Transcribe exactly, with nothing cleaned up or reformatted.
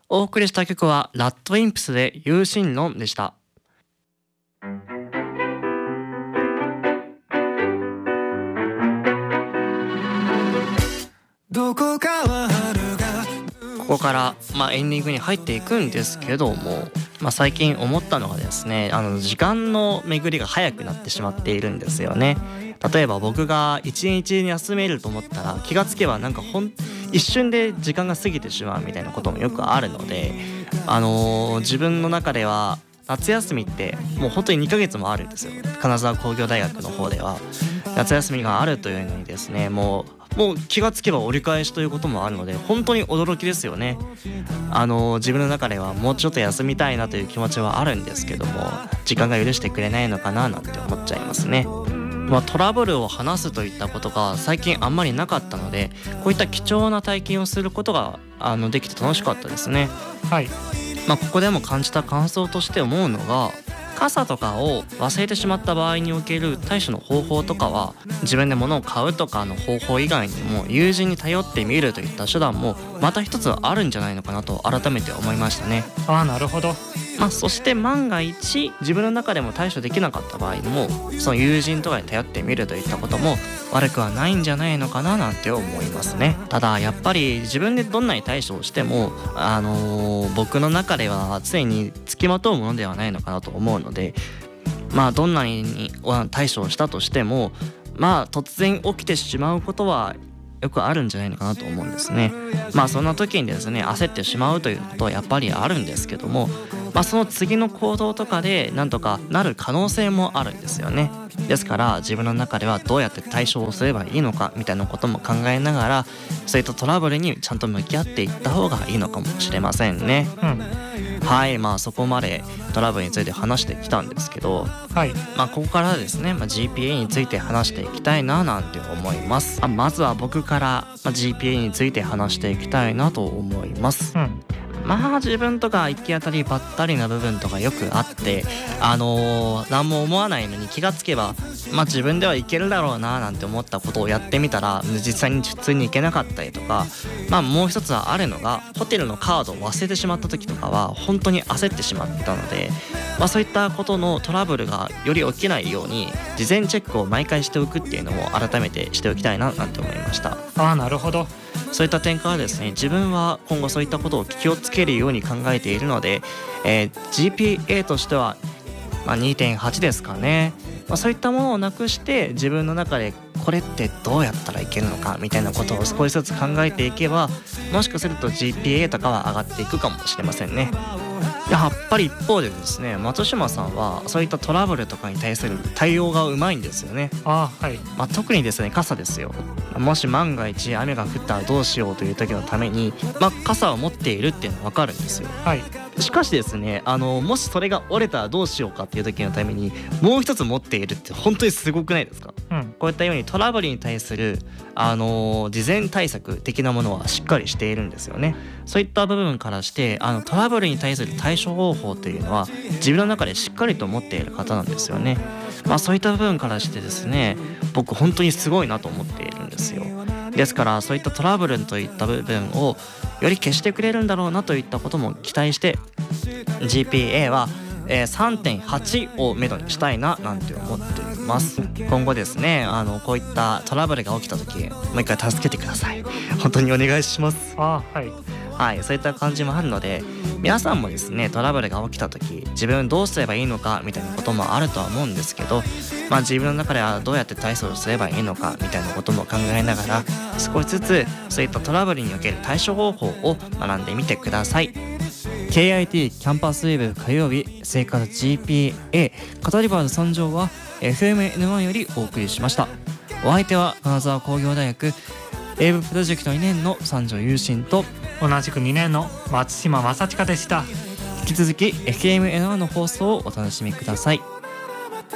お送りした曲はラッドウィンプスで有心論でした。どこかは春がここから、まあ、エンディングに入っていくんですけども、まあ、最近思ったのがですね、あの時間の巡りが早くなってしまっているんですよね。例えば僕が一日休めると思ったら気がつけばなんかほん一瞬で時間が過ぎてしまうみたいなこともよくあるので、あのー、自分の中では夏休みってもう本当ににかげつもあるんですよ。金沢工業大学の方では夏休みがあるというのにですね、もうもう気がつけば折り返しということもあるので本当に驚きですよね。あの自分の中ではもうちょっと休みたいなという気持ちはあるんですけども、時間が許してくれないのかななんて思っちゃいますね。まあ、トラブルを話すといったことが最近あんまりなかったので、こういった貴重な体験をすることがあのできて楽しかったですね。 はい。 まあ、ここでも感じた感想として思うのが、傘とかを忘れてしまった場合における対処の方法とかは、自分で物を買うとかの方法以外にも友人に頼ってみるといった手段もまた一つあるんじゃないのかなと改めて思いましたね。 ああ、なるほど。 まあ、そして万が一自分の中でも対処できなかった場合も、その友人とかに頼ってみるといったことも悪くはないんじゃないのかななんて思いますね。ただやっぱり自分でどんなに対処をしても、あのー、僕の中では常につきまとうものではないのかなと思うので、まあどんなに対処をしたとしても、まあ突然起きてしまうことはよくあるんじゃないのかなと思うんですね。まあそんな時にですね、焦ってしまうということはやっぱりあるんですけども、まあその次の行動とかでなんとかなる可能性もあるんですよね。ですから自分の中ではどうやって対処をすればいいのかみたいなことも考えながら、そういったトラブルにちゃんと向き合っていった方がいいのかもしれませんね。 うん。 はい、まあそこまでトラブルについて話してきたんですけど、 はい。 まあここからですね、まあ、ジーピーエー について話していきたいななんて思います。あまずは僕から、まあ、ジーピーエー について話していきたいなと思います。 うん。 まあ自分とか行き当たりばったりな部分とかよくあって、あのー、何も思わないのに気がつけば、まあ自分ではいけるだろうななんて思ったことをやってみたら実際に普通に行けなかったりとか、まあもう一つはあるのが、ホテルのカードを忘れてしまった時とかは本当に焦ってしまったので、まあそういったことのトラブルがより起きないように事前チェックを毎回しておくっていうのも改めてしておきたいななんて思いました。 ああ、なるほど。 そういった点からですね、自分は今後そういったことを気をつけるように考えているので、えー、ジーピーエー としては、まあ、にてんはち ですかね。まあ、そういったものをなくして自分の中でこれってどうやったらいけるのかみたいなことを少しずつ考えていけば、もしかすると ジーピーエー とかは上がっていくかもしれませんね。やっぱり一方でですね、松島さんはそういったトラブルとかに対する対応がうまいんですよね。 ああ、はい。 まあ、特にですね、傘ですよ。もし万が一雨が降ったらどうしようという時のために、まあ、傘を持っているっていうのは分かるんですよ。 はい。 しかしですね、あのもしそれが折れたらどうしようかっていう時のためにもう一つ持っているって本当にすごくないですか？ うん。 こういったようにトラブルに対する、あのー、事前対策的なものはしっかりしているんですよね。そういった部分からしてあのトラブルに対する対処方法というのは自分の中でしっかりと持っている方なんですよね。まあそういった部分からしてですね、僕本当にすごいなと思っているんですよ。ですからそういったトラブルといった部分をより消してくれるんだろうなといったことも期待して ジーピーエー は、えー、さんてんはち をめどにしたいななんて思っています。今後ですね、あのこういったトラブルが起きた時もう一回助けてください。本当にお願いします。 ああ、はい。 はい、そういった感じもあるので、皆さんもですねトラブルが起きた時自分どうすればいいのかみたいなこともあるとは思うんですけど、まあ自分の中ではどうやって対処をすればいいのかみたいなことも考えながら少しずつそういったトラブルにおける対処方法を学んでみてください。 ケーアイティー キャンパスウェブ火曜日生活 ジーピーエー 語り場の参上は エフエムエヌワン よりお送りしました。お相手は金沢工業大学英語プロジェクトにねんの三条優心と同じくにねんの松島正親でした。 引き続き エフエムエヌワン の放送をお楽しみください。